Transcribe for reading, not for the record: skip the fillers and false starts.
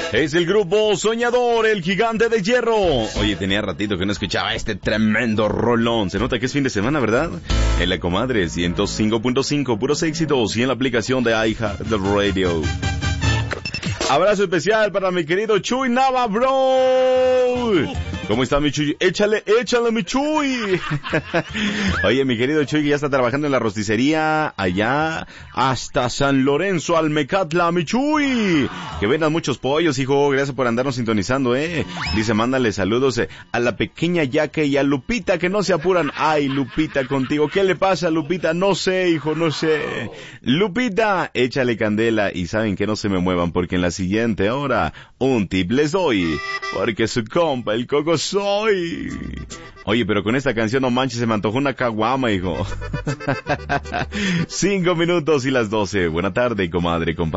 Es el grupo Soñador, el Gigante de Hierro. Oye, tenía ratito que no escuchaba este tremendo rolón. Se nota que es fin de semana, ¿verdad? En la comadre 105.5, puros éxitos, y en la aplicación de iHeartRadio. Abrazo especial para mi querido Chuy Nava, bro. ¿Cómo está mi Chuy? Échale mi Chuy. Oye, mi querido Chuy, que ya está trabajando en la rosticería allá hasta San Lorenzo, Almecatla, mi Chuy. Que vendan muchos pollos, hijo. Gracias por andarnos sintonizando, Dice, mándale saludos a la pequeña Yaque y a Lupita, que no se apuran. Ay, Lupita, contigo. ¿Qué le pasa, Lupita? No sé, hijo, no sé. Lupita, échale candela, y saben que no se me muevan, porque en la siguiente hora un tip les doy, porque su compa, el Coco soy. Oye, pero con esta canción, no manches, se me antojó una caguama, hijo. 5 minutos y las 12. Buena tarde, comadre, compadre.